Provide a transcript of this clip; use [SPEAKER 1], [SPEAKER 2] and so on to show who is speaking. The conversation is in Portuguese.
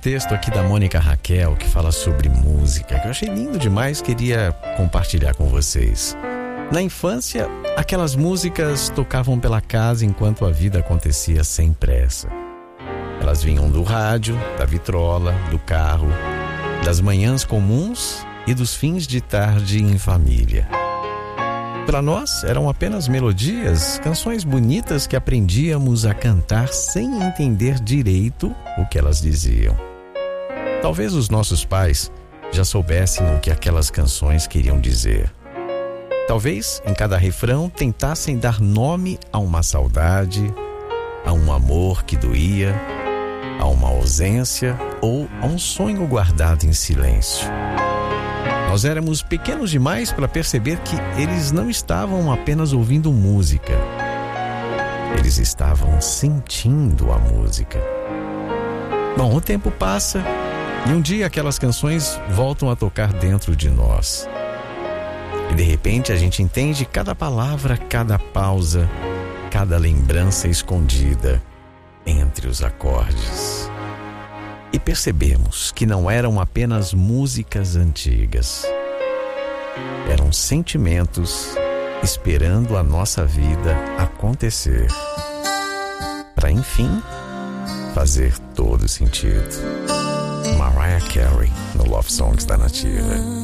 [SPEAKER 1] texto aqui da Mônica Raquel que fala sobre música, que eu achei lindo demais, queria compartilhar com vocês. Na infância, aquelas músicas tocavam pela casa enquanto a vida acontecia sem pressa. Elas vinham do rádio, da vitrola, do carro, das manhãs comuns e dos fins de tarde em família. Para nós, eram apenas melodias, canções bonitas que aprendíamos a cantar sem entender direito o que elas diziam. Talvez os nossos pais já soubessem o que aquelas canções queriam dizer. Talvez, em cada refrão, tentassem dar nome a uma saudade, a um amor que doía, a uma ausência ou a um sonho guardado em silêncio. Nós éramos pequenos demais para perceber que eles não estavam apenas ouvindo música. Eles estavam sentindo a música. Bom, o tempo passa e um dia aquelas canções voltam a tocar dentro de nós. E de repente a gente entende cada palavra, cada pausa, cada lembrança escondida entre os acordes. E percebemos que não eram apenas músicas antigas. Eram sentimentos esperando a nossa vida acontecer, para enfim fazer todo sentido. Mariah Carey no Love Songs da Nativa.